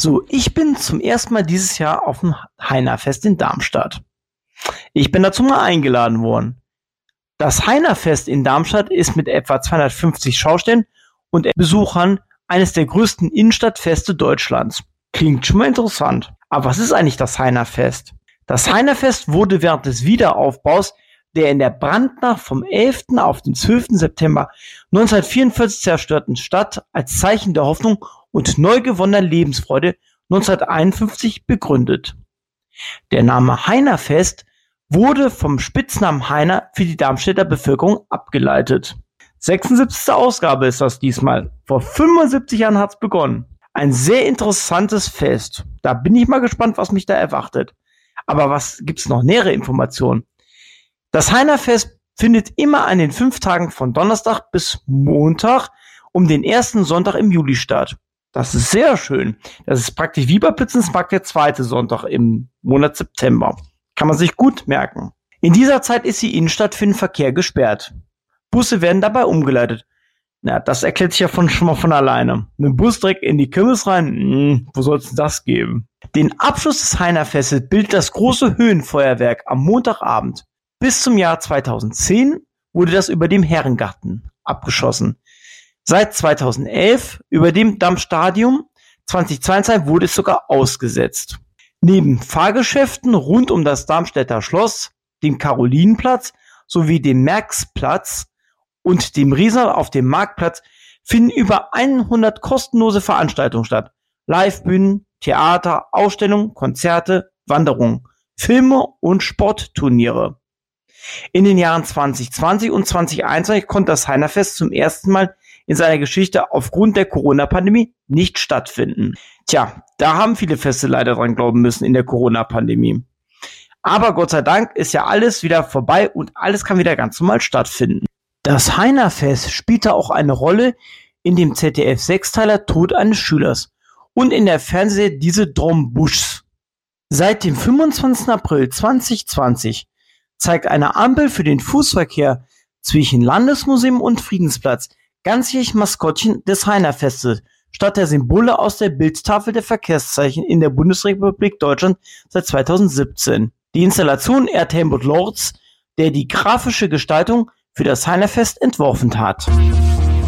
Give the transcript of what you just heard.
So, ich bin zum ersten Mal dieses Jahr auf dem Heinerfest in Darmstadt. Ich bin dazu mal eingeladen worden. Das Heinerfest in Darmstadt ist mit etwa 250 Schaustellern und Besuchern eines der größten Innenstadtfeste Deutschlands. Klingt schon mal interessant. Aber was ist eigentlich das Heinerfest? Das Heinerfest wurde während des Wiederaufbaus der in der Brandnacht vom 11. auf den 12. September 1944 zerstörten Stadt als Zeichen der Hoffnung und neu gewonnener Lebensfreude 1951 begründet. Der Name Heinerfest wurde vom Spitznamen Heiner für die Darmstädter Bevölkerung abgeleitet. 76. Ausgabe ist das diesmal. Vor 75 Jahren hat's begonnen. Ein sehr interessantes Fest. Da bin ich mal gespannt, was mich da erwartet. Aber was gibt's noch nähere Informationen? Das Heinerfest findet immer an den 5 Tagen von Donnerstag bis Montag um den ersten Sonntag im Juli statt. Das ist sehr schön. Das ist praktisch wie bei Pützensmarkt der zweite Sonntag im Monat September. Kann man sich gut merken. In dieser Zeit ist die Innenstadt für den Verkehr gesperrt. Busse werden dabei umgeleitet. Na, das erklärt sich ja schon mal von alleine. Mit dem Bus direkt in die Kirmes rein? Wo soll es das geben? Den Abschluss des Heinerfestes bildet das große Höhenfeuerwerk am Montagabend. Bis zum Jahr 2010 wurde das über dem Herrengarten abgeschossen. Seit 2011 über dem Dammstadion, 2022 wurde es sogar ausgesetzt. Neben Fahrgeschäften rund um das Darmstädter Schloss, dem Karolinenplatz sowie dem Märksplatz und dem Riesenrad auf dem Marktplatz finden über 100 kostenlose Veranstaltungen statt. Livebühnen, Theater, Ausstellungen, Konzerte, Wanderungen, Filme und Sportturniere. In den Jahren 2020 und 2021 konnte das Heinerfest zum ersten Mal in seiner Geschichte aufgrund der Corona-Pandemie nicht stattfinden. Tja, da haben viele Feste leider dran glauben müssen in der Corona-Pandemie. Aber Gott sei Dank ist ja alles wieder vorbei und alles kann wieder ganz normal stattfinden. Das Heinerfest spielte auch eine Rolle in dem ZDF-Sechsteiler Tod eines Schülers und in der Fernsehserie Diese Drombuschs. Seit dem 25. April 2020 zeigt eine Ampel für den Fußverkehr zwischen Landesmuseum und Friedensplatz ganzjährig Maskottchen des Heinerfestes statt der Symbole aus der Bildtafel der Verkehrszeichen in der Bundesrepublik Deutschland seit 2017. Die Installation ehrt Helmut Lorz, der die grafische Gestaltung für das Heinerfest entworfen hat.